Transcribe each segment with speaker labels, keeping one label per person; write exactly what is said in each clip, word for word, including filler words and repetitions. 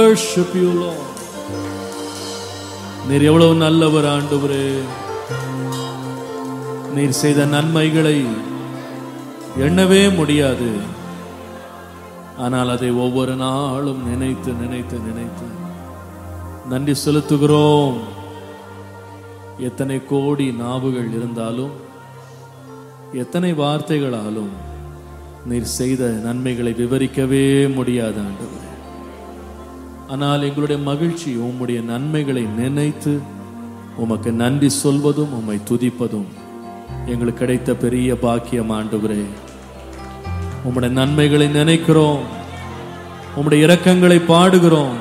Speaker 1: worship you, Lord. நீர் எவ்வளவு நல்லவர் ஆண்டவரே. நீர் செய்த நன்மைகளை எண்ணவே முடியாது. ஆனால் அதை ஒவ்வொரு நாளும் நினைத்து நினைத்து நினைத்து நன்றி செலுத்துகிறோம். எத்தனை கோடி நாவுகள் இருந்தாலும், எத்தனை வார்த்தைகளாலும் நீர் செய்த நன்மைகளை விவரிக்கவே முடியாது ஆண்டவரே. ஆனால் எங்களுடைய மகிழ்ச்சி உம்முடைய நன்மைகளை நினைத்து உமக்கு நன்றி சொல்வதும் உம்மை துதிப்பதும் எங்களுக்கு கிடைத்த பெரிய பாக்கியம் ஆண்டவரே. உம்முடைய நன்மைகளை நினைக்கிறோம், உம்முடைய இரக்கங்களை பாடுகிறோம்.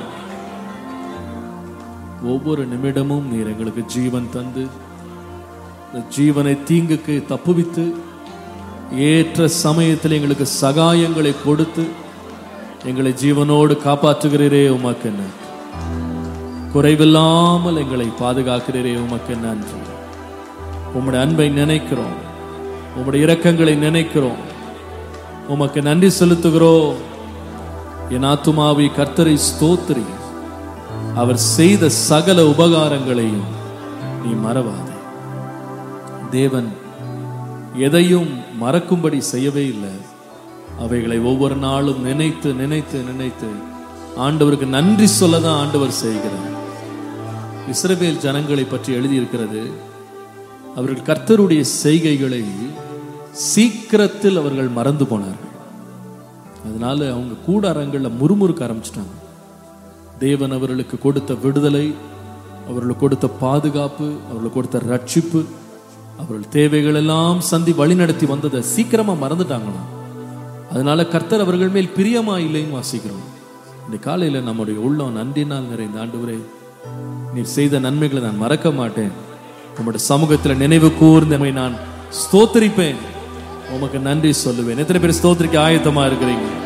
Speaker 1: ஒவ்வொரு நிமிடமும் நீர் எங்களுக்கு ஜீவன் தந்து, இந்த ஜீவனை தீங்குக்கு தப்புவித்து, ஏற்ற சமயத்தில் எங்களுக்கு சகாயங்களை கொடுத்து எங்களை ஜீவனோடு காப்பாற்றுகிறீரே, உமக்கு நன்றி. குறைவில்லாமல் எங்களை பாதுகாக்கிறீரே, உமக்கு நன்றி. உம்முடைய அன்பை நினைக்கிறோம், உம்முடைய இரக்கங்களை நினைக்கிறோம், உமக்கு நன்றி செலுத்துகிறோம். என் ஆத்துமாவை கர்த்தரை ஸ்தோத்திரி, அவர் செய்த சகல உபகாரங்களையும் நீ மறவாதே. தேவன் எதையும் மறக்கும்படி செய்யவே இல்லை. அவைகளை ஒவ்வொரு நாளும் நினைத்து நினைத்து நினைத்து ஆண்டவருக்கு நன்றி சொல்லதான் ஆண்டவர் செய்கிறார். இஸ்ரவேல் ஜனங்களை பற்றி எழுதியிருக்கிறது, அவர்கள் கர்த்தருடைய செய்கைகளை சீக்கிரத்தில் அவர்கள் மறந்து போனார்கள். அதனால அவங்க கூடாரங்கள்ல முறுமுறுக்க ஆரம்பிச்சிட்டாங்க. தேவன் அவர்களுக்கு கொடுத்த விடுதலை, அவர்களுக்கு கொடுத்த பாதுகாப்பு, அவர்களுக்கு கொடுத்த ரட்சிப்பு, அவர்கள் தேவைகள் எல்லாம் சந்தி வழி நடத்தி வந்ததை சீக்கிரமா மறந்துட்டாங்களாம். அதனால கர்த்தர் அவர்கள் மேல் பிரியமா இல்லைன்னு வாசிக்கிறோம். இந்த காலையில நம்முடைய உள்ளம் நன்றினால் நிறைந்த ஆண்டவரே, நீர் செய்த நன்மைகளை நான் மறக்க மாட்டேன். உம்முடைய சமூகத்தில் நினைவு கூர்ந்து நான் ஸ்தோத்திரிப்பேன், உமக்கு நன்றி சொல்லுவேன். எத்தனை பேர் ஸ்தோத்திரிக்க ஆயத்தமா இருக்கிறீங்க?